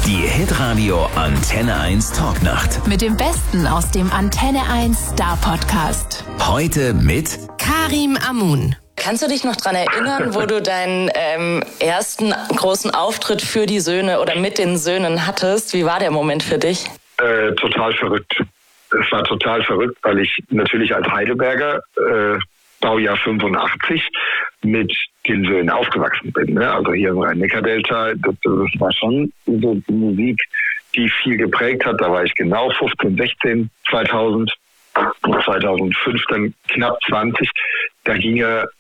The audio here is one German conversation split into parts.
Die Hitradio Antenne 1 Talknacht. Mit dem Besten aus dem Antenne 1 Star Podcast. Heute mit Karim Amun. Kannst du dich noch daran erinnern, wo du deinen ersten großen Auftritt für die Söhne oder mit den Söhnen hattest? Wie war der Moment für dich? Total verrückt. Es war total verrückt, weil ich natürlich als Heidelberger, Baujahr 85, mit den Söhnen aufgewachsen bin. Ne? Also hier im Rhein-Neckar-Delta, das war schon so die Musik, die viel geprägt hat. Da war ich genau 15, 16, 2000. 2005 dann knapp 20, da ging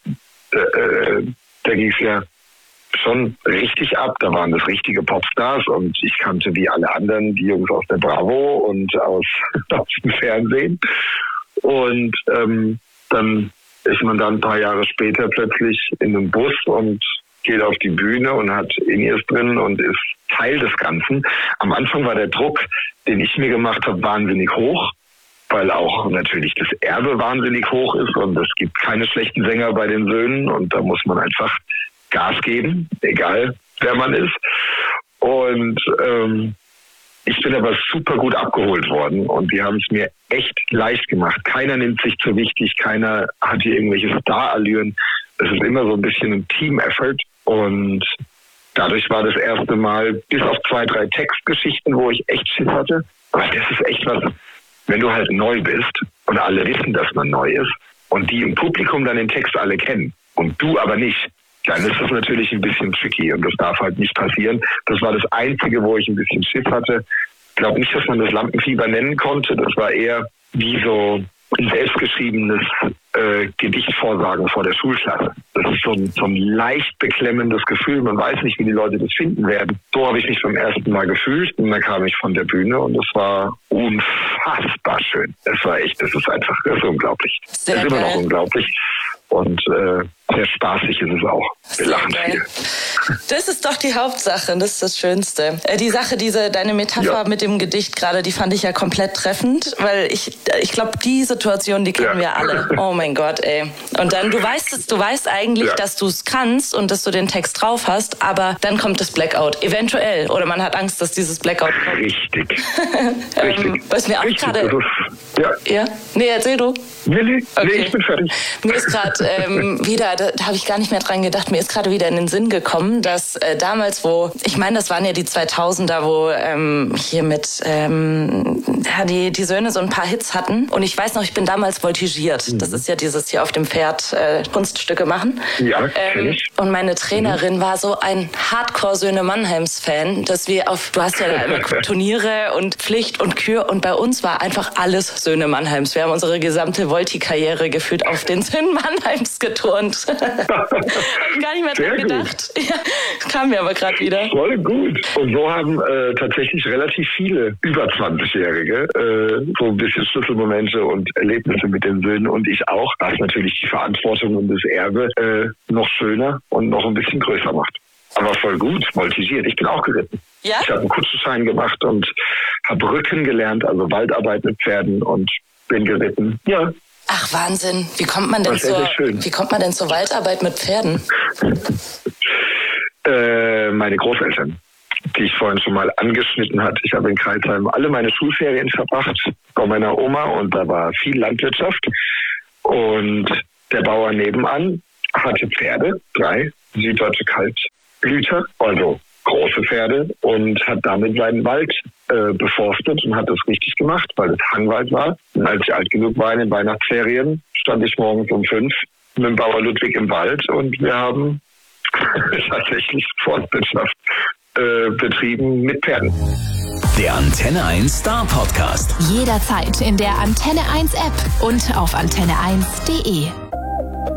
es ja schon richtig ab, da waren das richtige Popstars und ich kannte wie alle anderen die Jungs aus der Bravo und aus dem Fernsehen und dann ist man dann ein paar Jahre später plötzlich in einem Bus und geht auf die Bühne und hat In-Ears drin und ist Teil des Ganzen. Am Anfang war der Druck, den ich mir gemacht habe, wahnsinnig hoch, weil auch natürlich das Erbe wahnsinnig hoch ist und es gibt keine schlechten Sänger bei den Söhnen und da muss man einfach Gas geben, egal wer man ist. Und ich bin aber super gut abgeholt worden und die haben es mir echt leicht gemacht. Keiner nimmt sich zu wichtig, keiner hat hier irgendwelche Starallüren. Es ist immer so ein bisschen ein Team-Effort und dadurch war das erste Mal, bis auf 2, 3 Textgeschichten, wo ich echt Schiss hatte, aber das ist echt was, wenn du halt neu bist und alle wissen, dass man neu ist und die im Publikum dann den Text alle kennen und du aber nicht, dann ist das natürlich ein bisschen tricky und das darf halt nicht passieren. Das war das Einzige, wo ich ein bisschen Schiss hatte. Ich glaube nicht, dass man das Lampenfieber nennen konnte. Das war eher wie so ein selbstgeschriebenes Gedichtvorsagen vor der Schulklasse. Das ist so ein leicht beklemmendes Gefühl. Man weiß nicht, wie die Leute das finden werden. So habe ich mich beim ersten Mal gefühlt und dann kam ich von der Bühne und es war unfassbar schön. Es war echt, es ist unglaublich. Es ist immer noch unglaublich. Und sehr spaßig ist es auch. Wir lachen viel. Das ist doch die Hauptsache, das ist das Schönste. Die Sache, deine Metapher mit dem Gedicht gerade, die fand ich ja komplett treffend, weil ich glaube, die Situation, die kennen wir alle. Oh mein Gott, ey. Und dann, du weißt eigentlich, dass du es kannst und dass du den Text drauf hast, aber dann kommt das Blackout, eventuell. Oder man hat Angst, dass dieses Blackout kommt. Richtig. Was mir auch gerade... Ja? Nee, erzähl du. Nee, ich bin fertig. Mir ist gerade da habe ich gar nicht mehr dran gedacht, mir ist gerade wieder in den Sinn gekommen, dass damals, ich meine, das waren ja die 2000er, wo hier mit die Söhne so ein paar Hits hatten. Und ich weiß noch, ich bin damals voltigiert. Das ist ja dieses hier auf dem Pferd Kunststücke machen. Ja, kenn ich. Und meine Trainerin war so ein Hardcore-Söhne-Mannheims-Fan, dass du hast ja da immer Turniere und Pflicht und Kür und bei uns war einfach alles Söhne Mannheims. Wir haben unsere gesamte Volti-Karriere gefühlt auf den Söhnen Mannheims geturnt. Hab ich gar nicht mehr dran gedacht. Ja, kam mir aber gerade wieder. Voll gut. Und so haben tatsächlich relativ viele über 20-Jährige so ein bisschen Schlüsselmomente und Erlebnisse mit den Söhnen und ich auch, was natürlich die Verantwortung und das Erbe noch schöner und noch ein bisschen größer macht. Aber voll gut, voltigiert. Ich bin auch geritten. Ja? Ich habe einen Kutschenschein gemacht und habe Rücken gelernt, also Waldarbeit mit Pferden und bin geritten. Ja. Ach, Wahnsinn. Wie kommt man denn zur Waldarbeit mit Pferden? Meine Großeltern, die ich vorhin schon mal angeschnitten hatte. Ich habe in Crailsheim alle meine Schulferien verbracht bei meiner Oma und da war viel Landwirtschaft. Und der Bauer nebenan hatte Pferde, 3 süddeutsche Kaltblüter, also große Pferde, und hat damit seinen Wald beforstet und hat das richtig gemacht, weil es Hangwald war. Und als ich alt genug war in den Weihnachtsferien, stand ich morgens um 5 mit dem Bauer Ludwig im Wald und wir haben tatsächlich Forstwirtschaft betrieben mit Pferden. Der Antenne 1 Star Podcast. Jederzeit in der Antenne 1 App und auf antenne1.de.